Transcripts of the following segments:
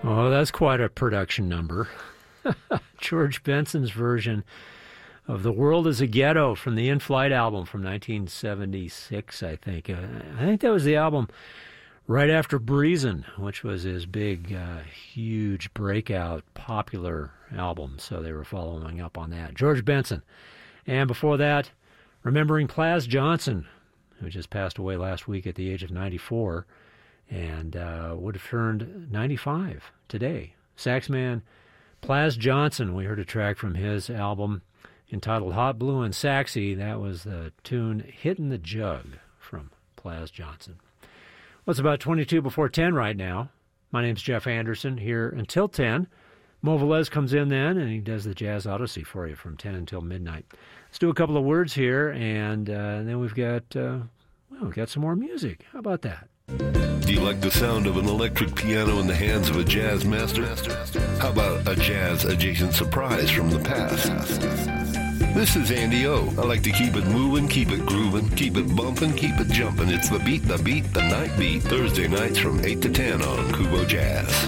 Oh, that's quite a production number. George Benson's version of The World is a Ghetto from the In Flight album from 1976, I think. I think that was the album right after Breezin', which was his big, huge breakout, popular album. So they were following up on that. George Benson. And before that, remembering Plas Johnson, who just passed away last week at the age of 94 and would have turned 95 today. Saxman Plas Johnson, we heard a track from his album entitled Hot Blue and Saxy. That was the tune Hittin' the Jug from Plas Johnson. Well, it's about 22 before 10 right now. My name's Jeff Anderson, here until 10. Mo Velez comes in then, and he does the Jazz Odyssey for you from 10 until midnight. Let's do a couple of words here, and then we've got some more music. How about that? Do you like the sound of an electric piano in the hands of a jazz master? How about a jazz-adjacent surprise from the past? This is Andy O. I like to keep it moving, keep it grooving, keep it bumping, keep it jumping. It's the beat, the night beat. Thursday nights from 8 to 10 on Kubo Jazz.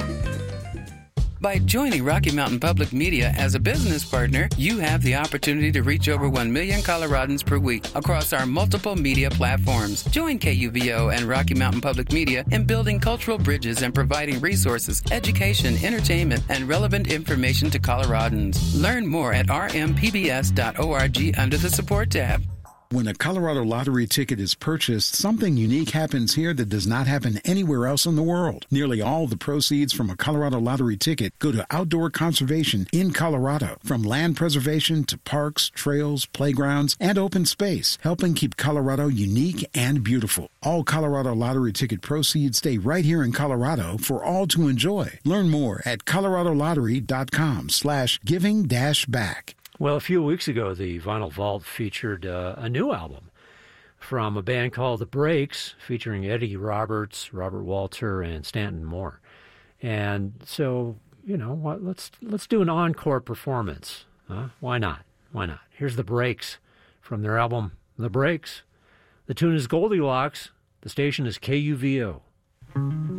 By joining Rocky Mountain Public Media as a business partner, you have the opportunity to reach over 1 million Coloradans per week across our multiple media platforms. Join KUVO and Rocky Mountain Public Media in building cultural bridges and providing resources, education, entertainment, and relevant information to Coloradans. Learn more at rmpbs.org under the Support tab. When a Colorado Lottery ticket is purchased, something unique happens here that does not happen anywhere else in the world. Nearly all the proceeds from a Colorado Lottery ticket go to outdoor conservation in Colorado, from land preservation to parks, trails, playgrounds, and open space, helping keep Colorado unique and beautiful. All Colorado Lottery ticket proceeds stay right here in Colorado for all to enjoy. Learn more at coloradolottery.com/giving-back. Well, a few weeks ago, the Vinyl Vault featured a new album from a band called The Breaks, featuring Eddie Roberts, Robert Walter, and Stanton Moore. And so, you know, let's do an encore performance. Huh? Why not? Why not? Here's The Breaks from their album The Breaks. The tune is Goldilocks. The station is KUVO.